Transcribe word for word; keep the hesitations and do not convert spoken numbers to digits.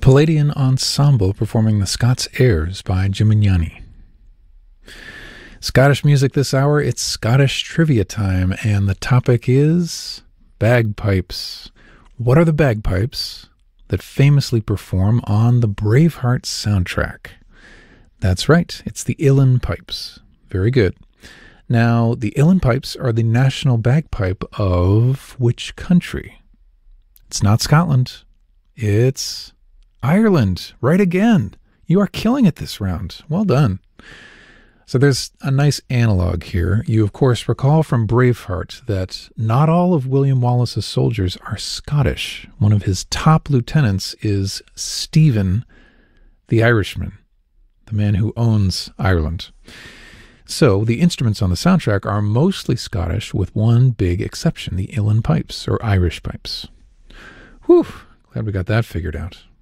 Palladian Ensemble performing the Scots Airs by Gimignani. Scottish music this hour, it's Scottish trivia time, and the topic is bagpipes. What are the bagpipes that famously perform on the Braveheart soundtrack? That's right, it's the Uilleann Pipes. Very good. Now, the Uilleann Pipes are the national bagpipe of which country? It's not Scotland. It's Ireland. Right again. You are killing it this round. Well done. So there's a nice analog here. You, of course, recall from Braveheart that not all of William Wallace's soldiers are Scottish. One of his top lieutenants is Stephen the Irishman, the man who owns Ireland. So the instruments on the soundtrack are mostly Scottish, with one big exception, the Uilleann Pipes, or Irish pipes. Whew, glad we got that figured out.